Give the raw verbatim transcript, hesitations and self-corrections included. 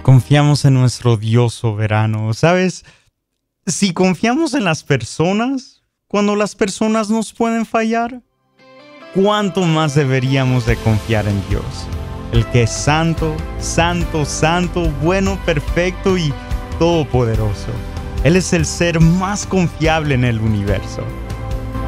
Confiamos en nuestro Dios soberano. ¿Sabes? Si confiamos en las personas, cuando las personas nos pueden fallar, ¿cuánto más deberíamos de confiar en Dios? El que es santo, santo, santo, bueno, perfecto y todopoderoso. Él es el ser más confiable en el universo.